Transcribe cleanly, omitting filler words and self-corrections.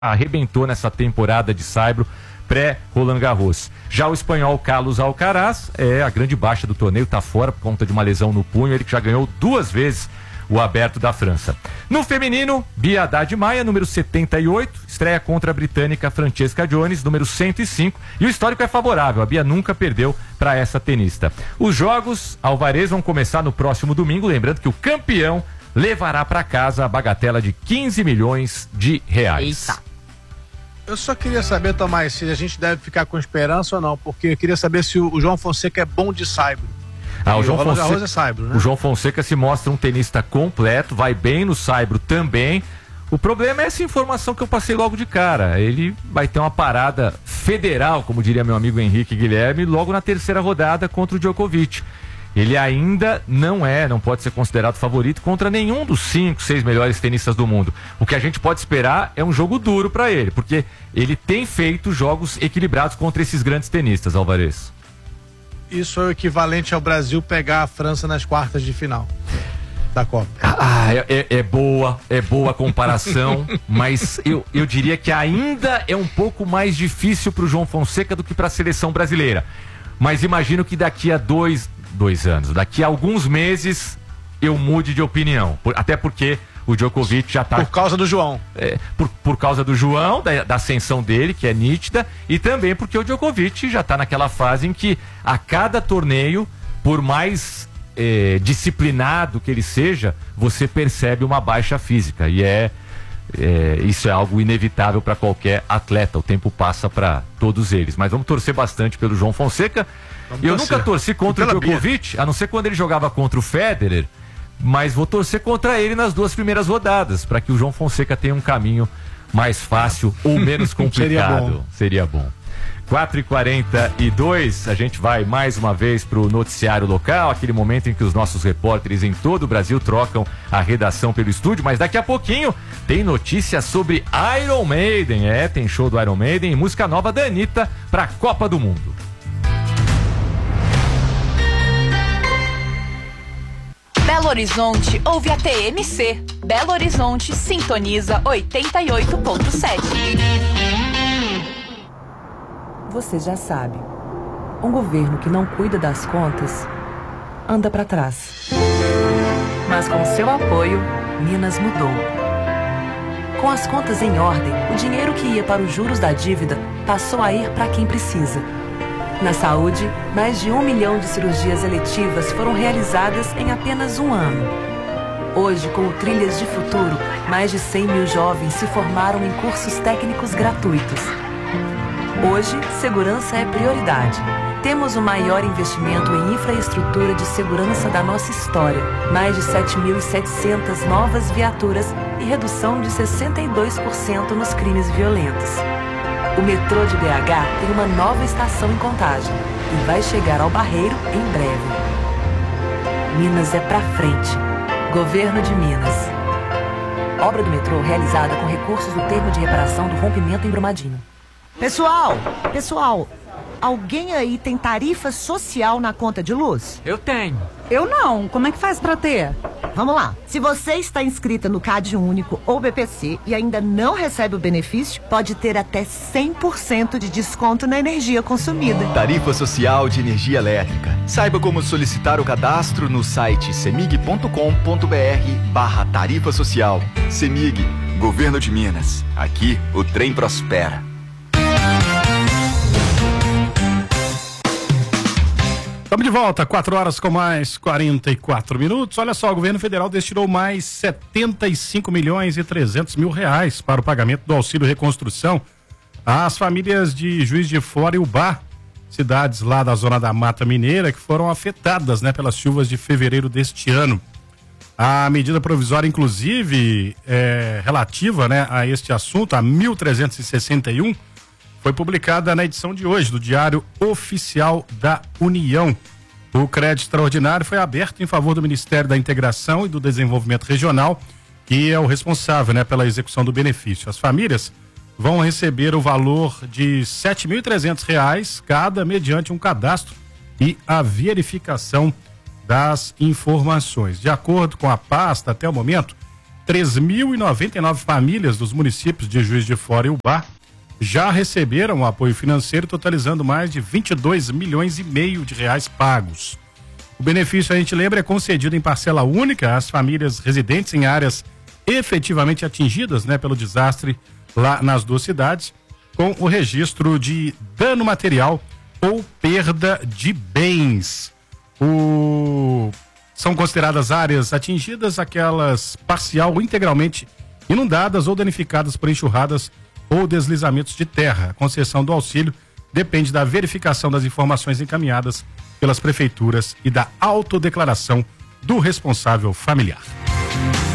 arrebentou nessa temporada de saibro pré-Roland Garros. Já o espanhol Carlos Alcaraz é a grande baixa do torneio, está fora por conta de uma lesão no punho, ele que já ganhou 2 vezes o Aberto da França. No feminino, Bia Haddad Maia, número 78, estreia contra a britânica Francesca Jones, número 105, e o histórico é favorável, a Bia nunca perdeu para essa tenista. Os jogos Alvarez vão começar no próximo domingo, lembrando que o campeão levará para casa a bagatela de 15 milhões de reais. Eita. Eu só queria saber, Tomás, se a gente deve ficar com esperança ou não, porque eu queria saber se o João Fonseca é bom de saibro. O João Roland Fonseca, Garros é saibro, né? O João Fonseca se mostra um tenista completo, vai bem no saibro também. O problema é essa informação que eu passei logo de cara. Ele vai ter uma parada federal, como diria meu amigo Henrique Guilherme, logo na terceira rodada contra o Djokovic. Ele ainda não pode ser considerado favorito contra nenhum dos 5, 6 melhores tenistas do mundo. O que a gente pode esperar é um jogo duro para ele, porque ele tem feito jogos equilibrados contra esses grandes tenistas, Alvarez. Isso é o equivalente ao Brasil pegar a França nas quartas de final da Copa. É boa a comparação, mas eu diria que ainda é um pouco mais difícil para o João Fonseca do que para a seleção brasileira. Mas imagino que daqui a dois anos, daqui a alguns meses, eu mude de opinião. Até porque o Djokovic já está... Por causa do João. Por causa do João, da ascensão dele, que é nítida, e também porque o Djokovic já está naquela fase em que a cada torneio, por mais disciplinado que ele seja, você percebe uma baixa física. E isso é algo inevitável para qualquer atleta. O tempo passa para todos eles. Mas vamos torcer bastante pelo João Fonseca. Eu nunca torci contra o Djokovic, a não ser quando ele jogava contra o Federer, mas vou torcer contra ele nas 2 primeiras rodadas, para que o João Fonseca tenha um caminho mais fácil ou menos complicado. Seria bom. 4h42, a gente vai mais uma vez para o noticiário local, aquele momento em que os nossos repórteres em todo o Brasil trocam a redação pelo estúdio, mas daqui a pouquinho tem notícia sobre Iron Maiden. Tem show do Iron Maiden e música nova da Anitta para a Copa do Mundo. Belo Horizonte ouve a TMC. Belo Horizonte sintoniza 88.7. Você já sabe, um governo que não cuida das contas anda para trás. Mas com seu apoio, Minas mudou. Com as contas em ordem, o dinheiro que ia para os juros da dívida passou a ir para quem precisa. Na saúde, mais de 1 milhão de cirurgias eletivas foram realizadas em apenas um ano. Hoje, com o Trilhas de Futuro, mais de 100 mil jovens se formaram em cursos técnicos gratuitos. Hoje, segurança é prioridade. Temos o maior investimento em infraestrutura de segurança da nossa história. Mais de 7.700 novas viaturas e redução de 62% nos crimes violentos. O metrô de BH tem uma nova estação em Contagem e vai chegar ao Barreiro em breve. Minas é pra frente. Governo de Minas. Obra do metrô realizada com recursos do termo de reparação do rompimento em Brumadinho. Pessoal, alguém aí tem tarifa social na conta de luz? Eu tenho. Eu não. Como é que faz pra ter? Vamos lá. Se você está inscrita no CAD Único ou BPC e ainda não recebe o benefício, pode ter até 100% de desconto na energia consumida. Tarifa Social de Energia Elétrica. Saiba como solicitar o cadastro no site cemig.com.br/tarifa social. Cemig, Governo de Minas. Aqui o trem prospera. Estamos de volta, 4 horas com mais 44 minutos. Olha só, o governo federal destinou mais 75 milhões e 300 mil reais para o pagamento do auxílio reconstrução às famílias de Juiz de Fora e Ubá, cidades lá da zona da Mata Mineira que foram afetadas, pelas chuvas de fevereiro deste ano. A medida provisória, inclusive, relativa, a este assunto, a 1361, foi publicada na edição de hoje do Diário Oficial da União. O crédito extraordinário foi aberto em favor do Ministério da Integração e do Desenvolvimento Regional, que é o responsável, pela execução do benefício. As famílias vão receber o valor de R$ 7.300 cada, mediante um cadastro e a verificação das informações. De acordo com a pasta, até o momento, 3.099 famílias dos municípios de Juiz de Fora e Ubá já receberam o apoio financeiro, totalizando mais de 22 milhões e meio de reais pagos. O benefício, a gente lembra, é concedido em parcela única às famílias residentes em áreas efetivamente atingidas, né, pelo desastre lá nas duas cidades, com o registro de dano material ou perda de bens. São consideradas áreas atingidas aquelas parcial ou integralmente inundadas ou danificadas por enxurradas ou deslizamentos de terra. A concessão do auxílio depende da verificação das informações encaminhadas pelas prefeituras e da autodeclaração do responsável familiar.